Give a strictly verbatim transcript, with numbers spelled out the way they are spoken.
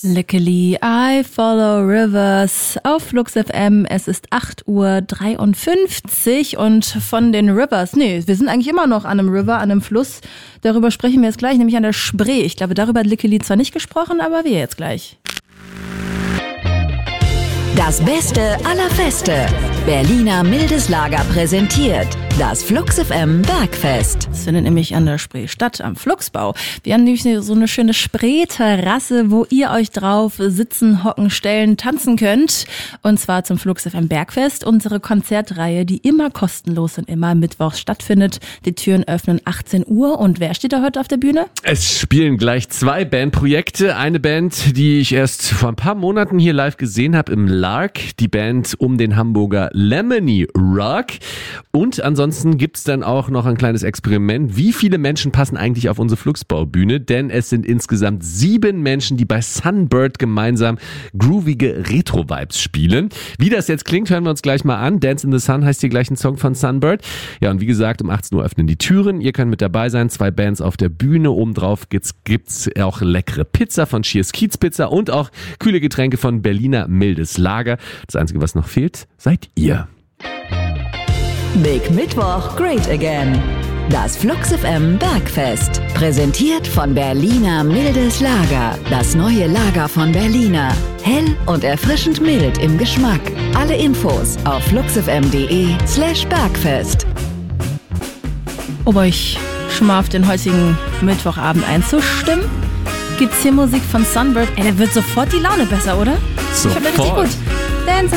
Luckily I follow rivers auf Flux F M. Es ist acht Uhr dreiundfünfzig und von den Rivers, nee, wir sind eigentlich immer noch an einem River, an einem Fluss. Darüber sprechen wir jetzt gleich, nämlich an der Spree. Ich glaube, darüber hat Luckily zwar nicht gesprochen, aber wir jetzt gleich. Das Beste aller Feste. Berliner Mildes Lager präsentiert das Flux F M Bergfest. Das findet nämlich an der Spree statt, am Fluxbau. Wir haben nämlich so eine schöne Spree-Terrasse, wo ihr euch drauf sitzen, hocken, stellen, tanzen könnt. Und zwar zum Flux F M Bergfest, unsere Konzertreihe, die immer kostenlos und immer mittwochs stattfindet. Die Türen öffnen achtzehn Uhr. Und wer steht da heute auf der Bühne? Es spielen gleich zwei Bandprojekte. Eine Band, die ich erst vor ein paar Monaten hier live gesehen habe im Lark. Die Band um den Hamburger Lemony Rock. Und ansonsten Ansonsten gibt's dann auch noch ein kleines Experiment. Wie viele Menschen passen eigentlich auf unsere Fluxbaubühne? Denn es sind insgesamt sieben Menschen, die bei Sunbird gemeinsam groovige Retro-Vibes spielen. Wie das jetzt klingt, hören wir uns gleich mal an. Dance in the Sun heißt hier gleich ein Song von Sunbird. Ja, und wie gesagt, um achtzehn Uhr öffnen die Türen. Ihr könnt mit dabei sein. Zwei Bands auf der Bühne. Obendrauf gibt's, gibt's auch leckere Pizza von Cheers Kiez Pizza und auch kühle Getränke von Berliner Mildes Lager. Das Einzige, was noch fehlt, seid ihr. Big Mittwoch Great Again. Das Flux F M Bergfest. Präsentiert von Berliner Mildes Lager. Das neue Lager von Berliner. Hell und erfrischend mild im Geschmack. Alle Infos auf fluxfm.de slash Bergfest. Um euch schon mal auf den heutigen Mittwochabend einzustimmen, gibt's hier Musik von Sunbird. Ey, da wird sofort die Laune besser, oder? Sofort. Ich find das richtig gut. Dance